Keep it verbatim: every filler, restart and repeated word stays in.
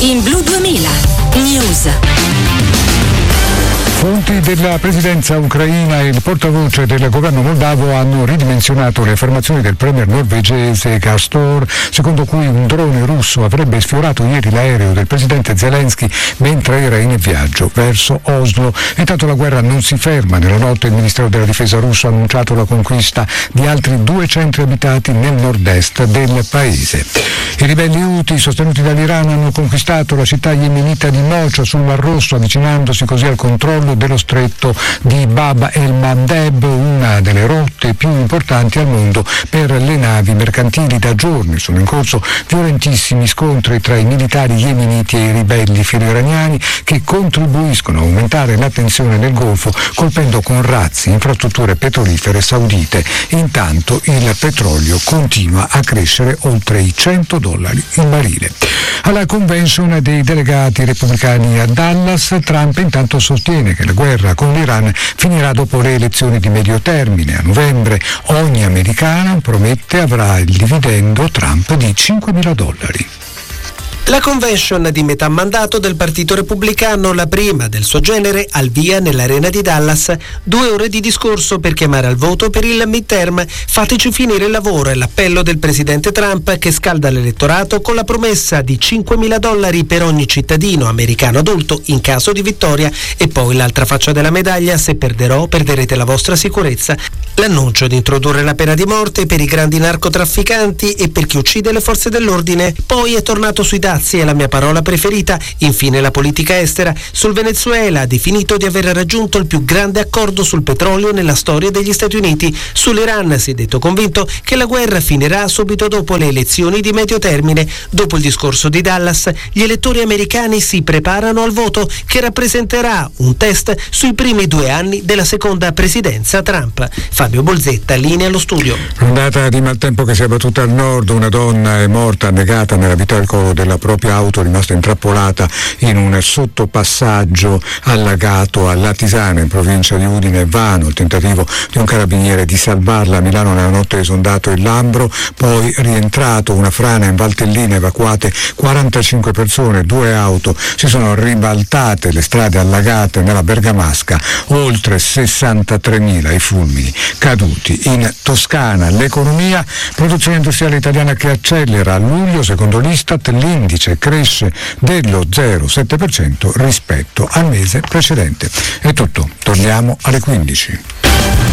in Blu duemila News. Fonti della presidenza ucraina e il portavoce del governo moldavo hanno ridimensionato le affermazioni del premier norvegese Gahr, secondo cui un drone russo avrebbe sfiorato ieri l'aereo del presidente Zelensky mentre era in viaggio verso Oslo. Intanto la guerra non si ferma. Nella notte il Ministero della Difesa russo ha annunciato la conquista di altri due centri abitati nel nord-est del paese. I ribelli Houthi sostenuti dall'Iran hanno conquistato la città yemenita di Mocha sul Mar Rosso, avvicinandosi così al controllo dello stretto di Bab el-Mandeb, una delle rotte più importanti al mondo per le navi mercantili. Da giorni sono in corso violentissimi scontri tra i militari yemeniti e i ribelli filo-iraniani che contribuiscono a aumentare la tensione nel Golfo, colpendo con razzi infrastrutture petrolifere saudite. Intanto il petrolio continua a crescere oltre i cento dollari il barile. Alla convention dei delegati repubblicani a Dallas, Trump intanto sostiene che la guerra con l'Iran finirà dopo le elezioni di medio termine. A novembre ogni americano, promette, avrà il dividendo Trump di cinquemila dollari. La convention di metà mandato del Partito Repubblicano, la prima del suo genere, al via nell'arena di Dallas. Due ore di discorso per chiamare al voto per il midterm. Fateci finire il lavoro è l'appello del presidente Trump, che scalda l'elettorato con la promessa di cinquemila dollari per ogni cittadino americano adulto in caso di vittoria. E poi l'altra faccia della medaglia: se perderò, perderete la vostra sicurezza. L'annuncio di introdurre la pena di morte per i grandi narcotrafficanti e per chi uccide le forze dell'ordine. Poi è tornato sui dazi, è la mia parola preferita. Infine la politica estera. Sul Venezuela ha definito di aver raggiunto il più grande accordo sul petrolio nella storia degli Stati Uniti. Sull'Iran si è detto convinto che la guerra finirà subito dopo le elezioni di medio termine. Dopo il discorso di Dallas, gli elettori americani si preparano al voto, che rappresenterà un test sui primi due anni della seconda presidenza Trump. Fabio Bolzetta, linea allo studio. Ondata di maltempo che si è abbattuta al nord, una donna è morta annegata nell'abitacolo della propria auto, rimasta intrappolata in un sottopassaggio allagato a Latisana, in provincia di Udine. Vano il tentativo di un carabiniere di salvarla. A Milano nella notte è esondato il Lambro, poi rientrato una frana in Valtellina, evacuate quarantacinque persone, due auto si sono ribaltate, le strade allagate nella Bergamasca, oltre sessantatremila i fulmini caduti in Toscana. L'economia, produzione industriale italiana che accelera. A luglio, secondo l'Istat, l'indice cresce dello zero virgola sette per cento rispetto al mese precedente. È tutto, torniamo alle quindici.